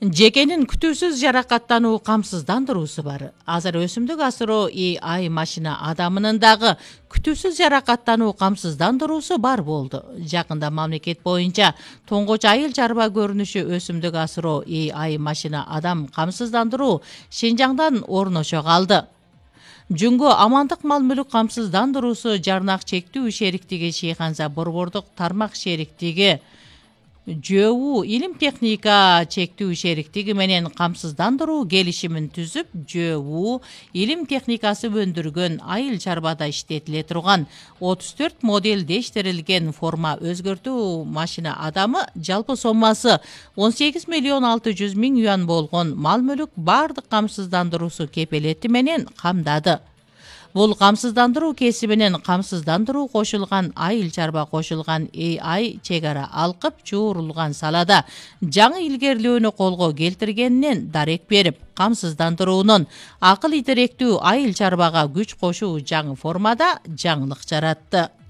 Жекенин күтүүсүз жаракаттануу камсыздандыруусу бар. Азыр өсүмдүк асыроо AI машина адамынын дагы күтүүсүз жаракаттануу камсыздандыруусу бар болду. Жакында мамлекет боюнча тоңгоч айыл чарба көрүнүшү өсүмдүк асыроо AI машина адам камсыздандыруу Шинжаңдан орношо калды. Жүнгө амандык мал мүлүк камсыздандыруусу жарнак чектүү шериктиги Шейханза борбордук тармак шериктиги ЖОУ илим техника чектүү шериктиги менен камсыздандыруу келишимин түзүп, ЖОУ илим техникасы өндүргөн айыл чарбада иштетиле турган 34 модель дештирилген форма өзгөртүү машина адамы жалпы соммасы 18 миллион 600 миң юан болгон мал мүлүк бардык камсыздандыруусу кепелети менен камдады. Бул камсыздандыруу кесибинен камсыздандыруу кошулган айыл чарба кошулган AI чек ара алкып чуурулган салада жаңы илгерилөөнү колго келтиргенинен дарек берип, камсыздандыруунун акыл итеректүү айыл чарбага күч кошуу жаңы формада жаңылык жаратты.